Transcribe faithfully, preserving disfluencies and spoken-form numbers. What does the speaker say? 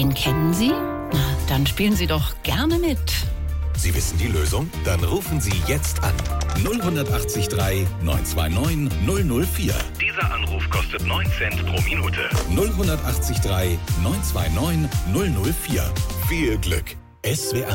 Den kennen Sie? Na, dann spielen Sie doch gerne mit. Sie wissen die Lösung? Dann rufen Sie jetzt an. null acht drei neun zwei neun null null vier. Dieser Anruf kostet neun Cent pro Minute. null acht drei neun zwei neun null null vier. Viel Glück. S W R